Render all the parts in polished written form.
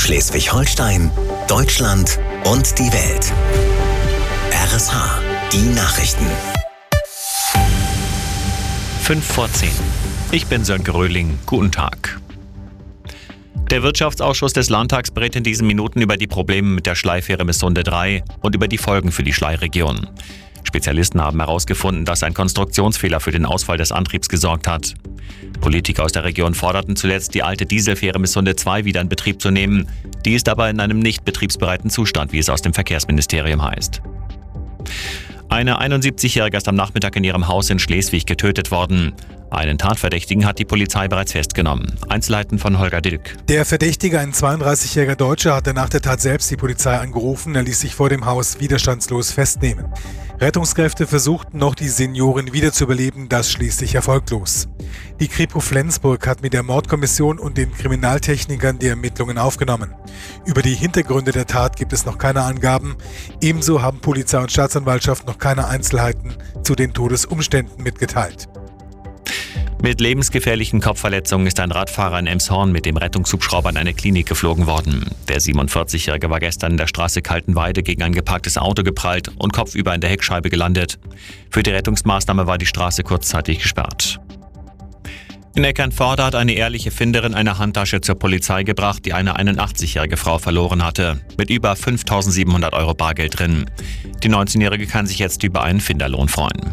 Schleswig-Holstein, Deutschland und die Welt. RSH, die Nachrichten. 5:10. Ich bin Sönke Röhling. Guten Tag. Der Wirtschaftsausschuss des Landtags berät in diesen Minuten über die Probleme mit der Schleifähre Missunde 3 und über die Folgen für die Schlei-Region. Spezialisten haben herausgefunden, dass ein Konstruktionsfehler für den Ausfall des Antriebs gesorgt hat. Politiker aus der Region forderten zuletzt, die alte Dieselfähre Missunde 2 wieder in Betrieb zu nehmen. Die ist aber in einem nicht betriebsbereiten Zustand, wie es aus dem Verkehrsministerium heißt. Eine 71-Jährige ist am Nachmittag in ihrem Haus in Schleswig getötet worden. Einen Tatverdächtigen hat die Polizei bereits festgenommen. Einzelheiten von Holger Dilk. Der Verdächtige, ein 32-jähriger Deutscher, hatte nach der Tat selbst die Polizei angerufen. Er ließ sich vor dem Haus widerstandslos festnehmen. Rettungskräfte versuchten noch, die Seniorin wiederzubeleben, das schließlich erfolglos. Die Kripo Flensburg hat mit der Mordkommission und den Kriminaltechnikern die Ermittlungen aufgenommen. Über die Hintergründe der Tat gibt es noch keine Angaben. Ebenso haben Polizei und Staatsanwaltschaft noch keine Einzelheiten zu den Todesumständen mitgeteilt. Mit lebensgefährlichen Kopfverletzungen ist ein Radfahrer in Emshorn mit dem Rettungshubschrauber in eine Klinik geflogen worden. Der 47-Jährige war gestern in der Straße Kaltenweide gegen ein geparktes Auto geprallt und kopfüber in der Heckscheibe gelandet. Für die Rettungsmaßnahme war die Straße kurzzeitig gesperrt. In Eckernförde hat eine ehrliche Finderin eine Handtasche zur Polizei gebracht, die eine 81-jährige Frau verloren hatte, mit über 5.700 € Bargeld drin. Die 19-Jährige kann sich jetzt über einen Finderlohn freuen.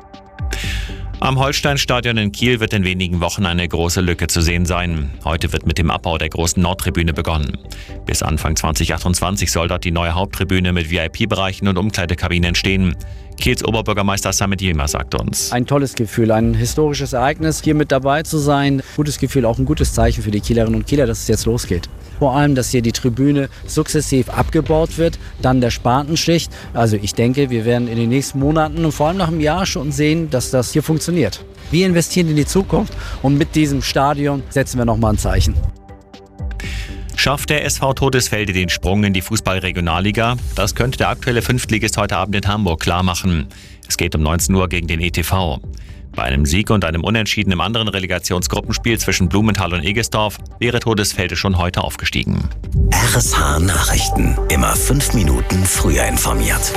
Am Holsteinstadion in Kiel wird in wenigen Wochen eine große Lücke zu sehen sein. Heute wird mit dem Abbau der großen Nordtribüne begonnen. Bis Anfang 2028 soll dort die neue Haupttribüne mit VIP-Bereichen und Umkleidekabinen entstehen. Kiels Oberbürgermeister Samit Yilmaz sagt uns: Ein tolles Gefühl, ein historisches Ereignis, hier mit dabei zu sein. Gutes Gefühl, auch ein gutes Zeichen für die Kielerinnen und Kieler, dass es jetzt losgeht. Vor allem, dass hier die Tribüne sukzessiv abgebaut wird, dann der Spatenschicht. Also ich denke, wir werden in den nächsten Monaten und vor allem nach einem Jahr schon sehen, dass das hier funktioniert. Wir investieren in die Zukunft und mit diesem Stadion setzen wir nochmal ein Zeichen. Schafft der SV Todesfelde den Sprung in die Fußball-Regionalliga? Das könnte der aktuelle Fünftligist heute Abend in Hamburg klar machen. Es geht um 19 Uhr gegen den ETV. Bei einem Sieg und einem Unentschieden im anderen Relegationsgruppenspiel zwischen Blumenthal und Egestorf wäre Todesfelde schon heute aufgestiegen. RSH Nachrichten. Immer 5 Minuten früher informiert.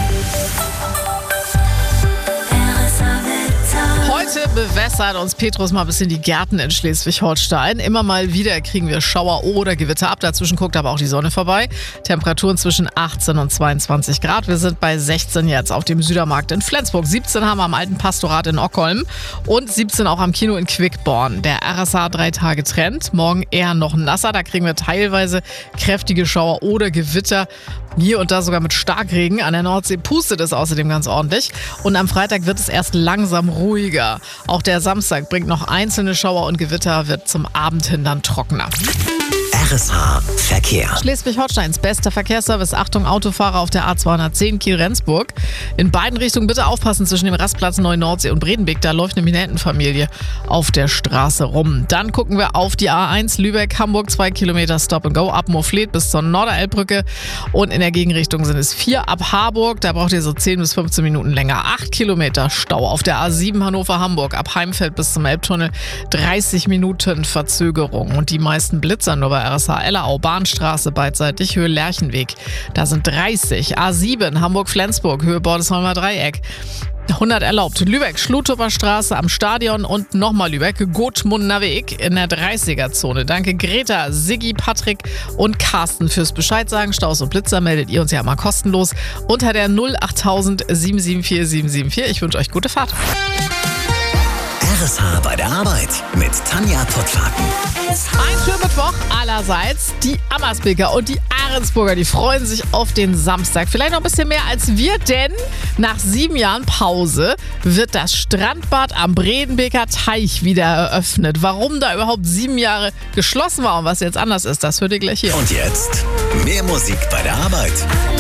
Heute bewässert uns Petrus mal ein bisschen die Gärten in Schleswig-Holstein. Immer mal wieder kriegen wir Schauer oder Gewitter ab. Dazwischen guckt aber auch die Sonne vorbei. Temperaturen zwischen 18 und 22 Grad. Wir sind bei 16 jetzt auf dem Südermarkt in Flensburg. 17 haben wir am Alten Pastorat in Ockholm und 17 auch am Kino in Quickborn. Der RSH 3-Tage-Trend. Morgen eher noch nasser. Da kriegen wir teilweise kräftige Schauer oder Gewitter. Hier und da sogar mit Starkregen. An der Nordsee pustet es außerdem ganz ordentlich. Und am Freitag wird es erst langsam ruhiger. Auch der Samstag bringt noch einzelne Schauer und Gewitter, wird zum Abend hin dann trockener. RSH Verkehr. Schleswig-Holsteins bester Verkehrsservice. Achtung, Autofahrer auf der A210 Kiel-Rendsburg. In beiden Richtungen bitte aufpassen zwischen dem Rastplatz Neu-Nordsee und Bredenbeek. Da läuft nämlich eine Entenfamilie auf der Straße rum. Dann gucken wir auf die A1 Lübeck-Hamburg. 2 Kilometer Stop and Go ab Moorfleet bis zur Norderelbbrücke. Und in der Gegenrichtung sind es 4 ab Harburg. Da braucht ihr so 10 bis 15 Minuten länger. 8 Kilometer Stau auf der A7 Hannover-Hamburg. Ab Heimfeld bis zum Elbtunnel 30 Minuten Verzögerung. Und die meisten Blitzer nur bei RSH Ellerau, Bahnstraße beidseitig, Höhe Lerchenweg. Da sind 30. A7 Hamburg-Flensburg, Höhe Bordesholmer Dreieck. 100 erlaubt. Lübeck, Schluthofer Straße am Stadion und nochmal Lübeck, Gotmunder Weg in der 30er-Zone. Danke Greta, Siggi, Patrick und Carsten fürs Bescheid sagen. Staus und Blitzer meldet ihr uns ja mal kostenlos unter der 08000 774 774. Ich wünsche euch gute Fahrt. RSH bei der Arbeit mit Tanja Pottlaken. Ein schöner Mittwoch allerseits. Die Ammersbeker und die Ahrensburger, die freuen sich auf den Samstag. Vielleicht noch ein bisschen mehr als wir, denn nach 7 Jahren Pause wird das Strandbad am Bredenbeker Teich wieder eröffnet. Warum da überhaupt 7 Jahre geschlossen war und was jetzt anders ist, das hört ihr gleich hier. Und jetzt mehr Musik bei der Arbeit.